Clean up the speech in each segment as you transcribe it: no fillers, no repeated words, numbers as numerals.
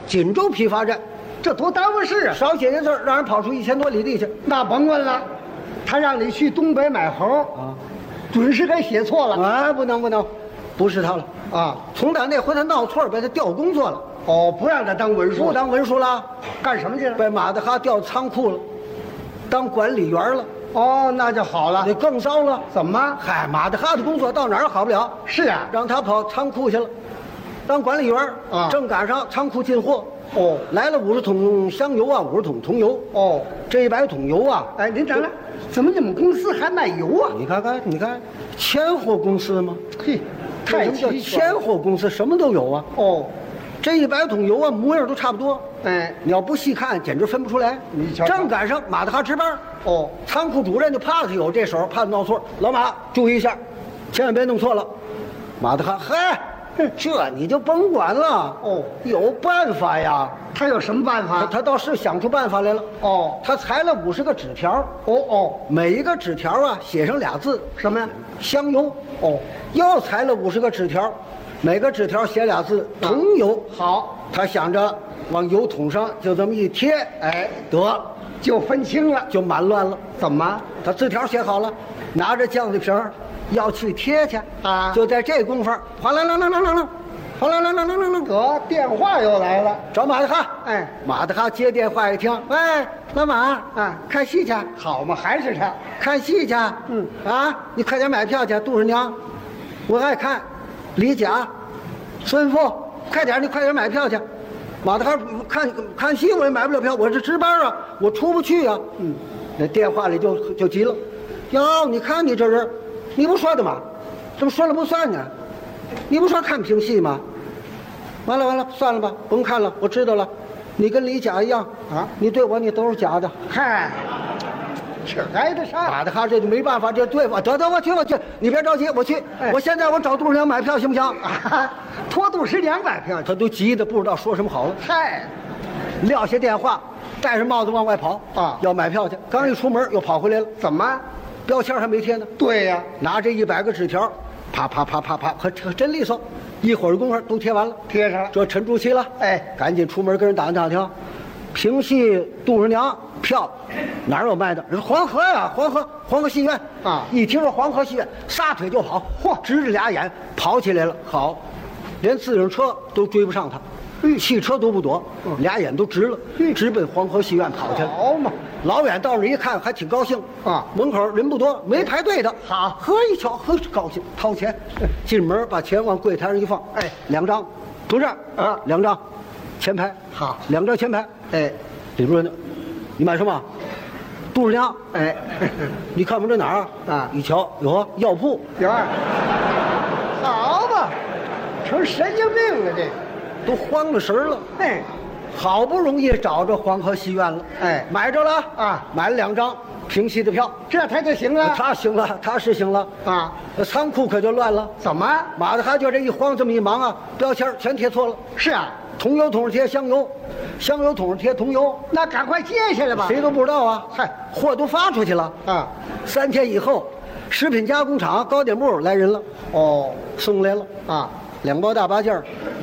锦州批发站， 这多耽误事啊！ 少写些字儿，让人跑出1000多里地去。 那甭问了，他让你去东北买猴啊， 准是给写错了。 哎，不能，不是他了啊！ 从打那回他闹错，被他调工作了。 哦，不让他当文书， 不当文书了， 干什么去了？ 被马德哈调仓库了，当管理员了。 哦，那就好了。 那更糟了， 怎么？ 嗨，马德哈的工作到哪儿好不了？ 是啊， 让他跑仓库去了，当管理员啊。 正赶上仓库进货， 哦， 来了50桶香油啊，50桶桐油。 哦， 这100桶油啊， 哎，您等等，怎么你们公司还卖油啊？ 你看，千货公司吗？ 嘿，太什么叫齐全了。 千货公司？什么都有啊。 哦， 这100桶油啊，模样都差不多。 哎， 你要不细看，简直分不出来。 你瞧瞧正赶上马德哈值班。 哦， 仓库主任就怕他有这手，怕他闹错。老马，注意一下，千万别弄错了。马德哈，嗨，这你就甭管了。 哦， 有办法呀。 他有什么办法？ 他倒是想出办法来了。 哦， 他裁了50个纸条。 哦， 每一个纸条啊写上俩字， 什么呀？ 香油。 哦， 又裁了50个纸条，每个纸条写俩字，桐油。 好， 他想着往油桶上就这么一贴， 哎， 得就分清了。 就蛮乱了。 怎么？ 他字条写好了，拿着酱子瓶儿要去贴去啊就在这功夫，哗啦啦啦啦啦啦，哗啦啦啦啦啦啦， 得电话又来了。 找马德哈。 哎， 马德哈接电话一听，喂，老马啊， 看戏去， 好嘛，还是他。 看戏去。 嗯啊，你快点买票去，杜十娘，我爱看，李甲，孙富，快点，你快点买票去。马德哈看戏我也买不了票，我是值班啊，我出不去啊。那电话里就急了，哟，你看你这人，你不说的吗？怎么说了不算呢？你不说看评戏吗？完了，算了吧，甭看了，我知道了，你跟李甲一样啊， 你对我你都是假的。 嗨，这挨得上。 马德哈这就没办法，这对吧？得，我去，你别着急，我去。 哎我现在我找杜十娘买票行不行？ 啊，托杜十娘买票去。 他都急得不知道说什么好了， 嗨， 撂下电话，戴着帽子往外跑啊要买票去。刚一出门又跑回来了， 怎么？ 标签还没贴呢， 对呀， 拿着100个纸条，啪，可真利索，一会儿功夫都贴完了， 贴上了。 这沉住气了。 哎， 赶紧出门跟人打听，评戏杜十娘票哪儿有卖的？人黄河呀，黄河戏院啊一听说黄河戏院，撒腿就跑，嚯，直着俩眼跑起来了。好，连自行车都追不上他，汽车都不躲，俩眼都直了，直奔黄河戏院跑去了。 好嘛， 老远到那一看，还挺高兴啊门口人不多，没排队的。 好呵一瞧，呵高兴，掏钱，进门把钱往柜台上一放， 哎 2张，同志啊 2张，前排好 ，2张前排。 哎， 李主任呢？你买什么？杜十娘。 哎， 你看我们这哪儿啊一瞧，有药铺， 有二，好吧，成神经病了这。 都慌了神儿了。 哎， 好不容易找着黄河戏院了， 哎买着了啊买了2张评戏的票。 这他就行了他行了，他是行了啊？ 那仓库可就乱了。 怎么？ 马德哈就这一慌，这么一忙啊，标签全贴错了。 是啊， 桐油桶上贴香油，香油桶上贴桐油， 那赶快接下来吧。 谁都不知道啊。 嗨， 货都发出去了啊 ！3天以后，食品加工厂糕点部来人了， 哦送来了啊 2包大八件儿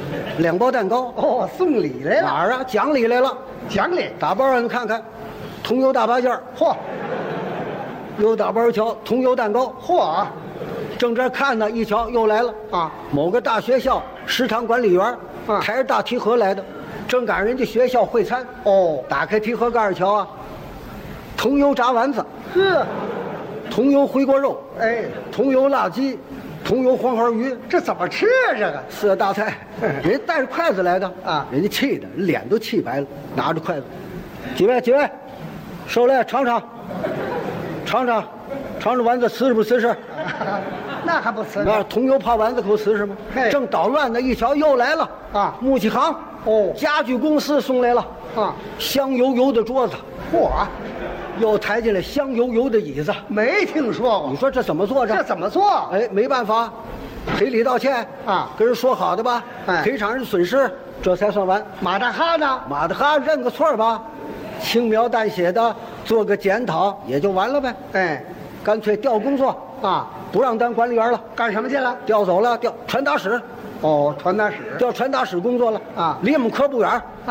，2包蛋糕。 哦，送礼来了， 哪儿啊？讲理来了。 奖励。 打包让你看看，桐油大八件儿， 嚯又打包一瞧，桐油蛋糕。 嚯正这看呢，一瞧又来了啊！ 某个大学校食堂管理员啊抬着大提盒来的，正赶上人家学校会餐。 哦， 打开提盒盖一瞧啊，桐油炸丸子， 呵， 桐油回锅肉， 哎， 桐油辣鸡，桐油黄花鱼这怎么吃啊？这个 ，4大菜。人家带着筷子来的啊人家气的脸都气白了，拿着筷子，几位，收来尝尝丸子瓷实不瓷实？ 那还不吃？ 那桐油泡丸子可不瓷实吗？ 嘿正捣乱呢，一瞧又来了啊木器行哦家具公司送来了啊， 香油油的桌子， 嚯， 又抬进来香油油的椅子。 没听说过你。说这怎么做这怎么做？ 哎，没办法，赔礼道歉啊跟人说好的吧， 哎赔偿人损失，这才算完。 马大哈呢？ 马德哈认个错儿吧，轻描淡写的做个检讨也就完了呗。 哎， 干脆调工作， 啊， 不让当管理员了， 干什么去了？ 调走了，调传达室， 哦，传达室。 调传达室工作了啊离我们科不远。